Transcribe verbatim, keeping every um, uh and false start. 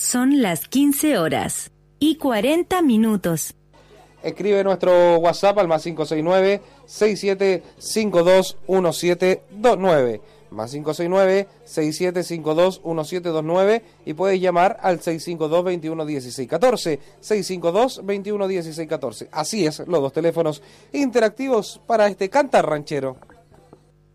Son las quince horas y cuarenta minutos. Escribe nuestro WhatsApp al más cinco seis nueve, seis siete cinco dos, uno siete dos nueve. Más cinco seis nueve, seis siete cinco dos, uno siete dos nueve y puedes llamar al seis cinco dos, veintiuno dieciséis catorce. seis cinco dos, veintiuno dieciséis catorce. Así es, los dos teléfonos interactivos para este cantar ranchero.